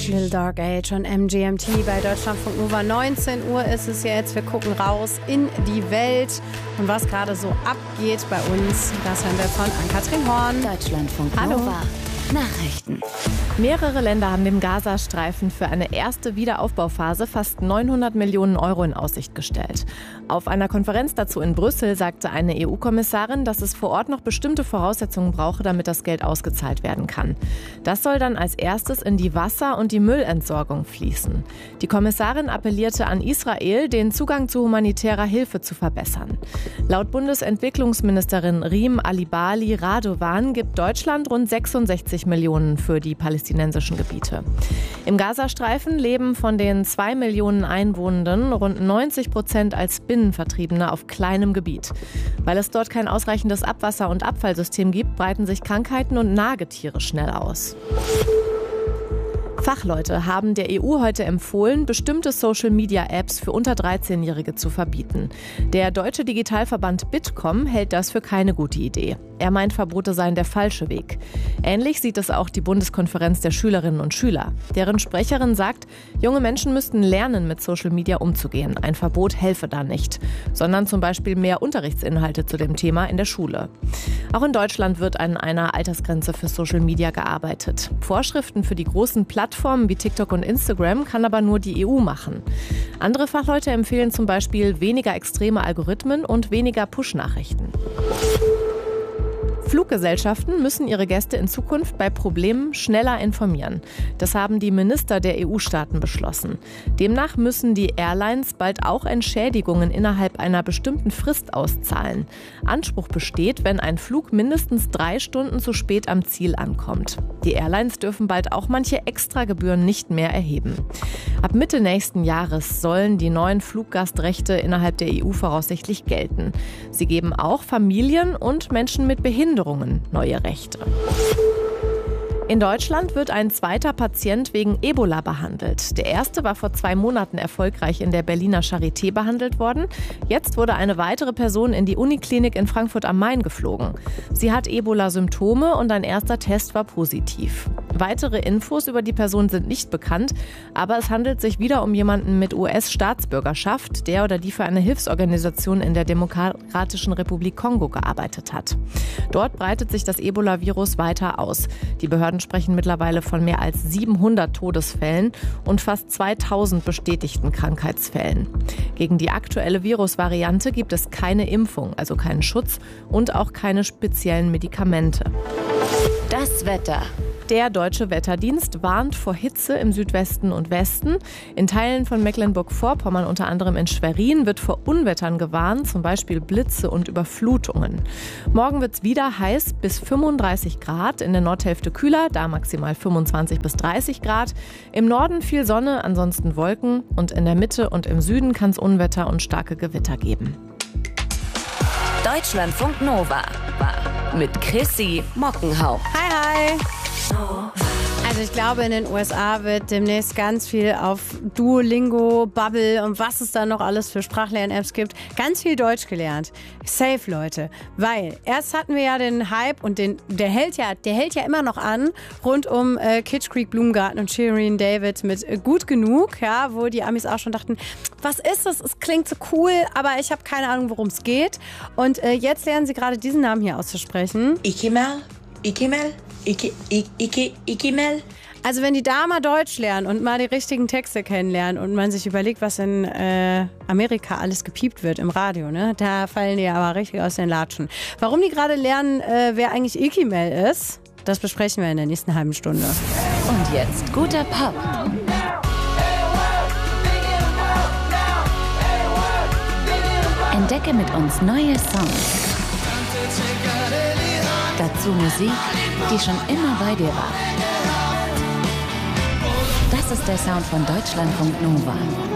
Little Dark Age und MGMT bei Deutschlandfunk Nova. 19 Uhr ist es jetzt. Wir gucken raus in die Welt und was gerade so abgeht bei uns. Das hören wir von Ann-Kathrin Horn. Deutschlandfunk Hallo. Nova. Nachrichten. Mehrere Länder haben dem Gazastreifen für eine erste Wiederaufbauphase fast 900 Millionen Euro in Aussicht gestellt. Auf einer Konferenz dazu in Brüssel sagte eine EU-Kommissarin, dass es vor Ort noch bestimmte Voraussetzungen brauche, damit das Geld ausgezahlt werden kann. Das soll dann als erstes in die Wasser- und die Müllentsorgung fließen. Die Kommissarin appellierte an Israel, den Zugang zu humanitärer Hilfe zu verbessern. Laut Bundesentwicklungsministerin Riem Ali-Bali Radovan gibt Deutschland rund 66 Millionen für die palästinensischen Gebiete. Im Gazastreifen leben von den 2 Millionen Einwohnenden rund 90% als Binnenvertriebene auf kleinem Gebiet. Weil es dort kein ausreichendes Abwasser- und Abfallsystem gibt, breiten sich Krankheiten und Nagetiere schnell aus. Fachleute haben der EU heute empfohlen, bestimmte Social-Media-Apps für unter 13-Jährige zu verbieten. Der deutsche Digitalverband Bitkom hält das für keine gute Idee. Er meint, Verbote seien der falsche Weg. Ähnlich sieht es auch die Bundeskonferenz der Schülerinnen und Schüler. Deren Sprecherin sagt, junge Menschen müssten lernen, mit Social Media umzugehen. Ein Verbot helfe da nicht, sondern zum Beispiel mehr Unterrichtsinhalte zu dem Thema in der Schule. Auch in Deutschland wird an einer Altersgrenze für Social Media gearbeitet. Vorschriften für die großen Plattformen wie TikTok und Instagram kann aber nur die EU machen. Andere Fachleute empfehlen zum Beispiel weniger extreme Algorithmen und weniger Push-Nachrichten. Fluggesellschaften müssen ihre Gäste in Zukunft bei Problemen schneller informieren. Das haben die Minister der EU-Staaten beschlossen. Demnach müssen die Airlines bald auch Entschädigungen innerhalb einer bestimmten Frist auszahlen. Anspruch besteht, wenn ein Flug mindestens 3 Stunden zu spät am Ziel ankommt. Die Airlines dürfen bald auch manche Extragebühren nicht mehr erheben. Ab Mitte nächsten Jahres sollen die neuen Fluggastrechte innerhalb der EU voraussichtlich gelten. Sie geben auch Familien und Menschen mit Behinderungen neue Rechte. In Deutschland wird ein zweiter Patient wegen Ebola behandelt. Der erste war vor 2 Monaten erfolgreich in der Berliner Charité behandelt worden. Jetzt wurde eine weitere Person in die Uniklinik in Frankfurt am Main geflogen. Sie hat Ebola-Symptome und ein erster Test war positiv. Weitere Infos über die Person sind nicht bekannt, aber es handelt sich wieder um jemanden mit US-Staatsbürgerschaft, der oder die für eine Hilfsorganisation in der Demokratischen Republik Kongo gearbeitet hat. Dort breitet sich das Ebola-Virus weiter aus. Die Behörden sprechen mittlerweile von mehr als 700 Todesfällen und fast 2000 bestätigten Krankheitsfällen. Gegen die aktuelle Virusvariante gibt es keine Impfung, also keinen Schutz und auch keine speziellen Medikamente. Das Wetter. Der Deutsche Wetterdienst warnt vor Hitze im Südwesten und Westen. In Teilen von Mecklenburg-Vorpommern, unter anderem in Schwerin, wird vor Unwettern gewarnt, zum Beispiel Blitze und Überflutungen. Morgen wird es wieder heiß bis 35 Grad, in der Nordhälfte kühler, da maximal 25 bis 30 Grad. Im Norden viel Sonne, ansonsten Wolken und in der Mitte und im Süden kann es Unwetter und starke Gewitter geben. Deutschlandfunk Nova mit Chrissy Mockenhaupt. Hi, hi. Also ich glaube, in den USA wird demnächst ganz viel auf Duolingo, Bubble und was es da noch alles für Sprachlern-Apps gibt, ganz viel Deutsch gelernt. Safe, Leute. Weil erst hatten wir ja den Hype und der hält ja immer noch an, rund um Kitsch Creek Blumengarten und Shirin David mit Gut genug, ja, wo die Amis auch schon dachten, was ist das? Es klingt so cool, aber ich habe keine Ahnung, worum es geht. Und jetzt lernen sie gerade diesen Namen hier auszusprechen. Ikimel. Also wenn die da mal Deutsch lernen und mal die richtigen Texte kennenlernen und man sich überlegt, was in Amerika alles gepiept wird im Radio, ne? Da fallen die aber richtig aus den Latschen. Warum die gerade lernen, wer eigentlich Ikimel ist, das besprechen wir in der nächsten halben Stunde. Und jetzt guter Pop. Entdecke mit uns neue Songs. Dazu Musik, die schon immer bei dir war. Das ist der Sound von Deutschlandfunk Nova.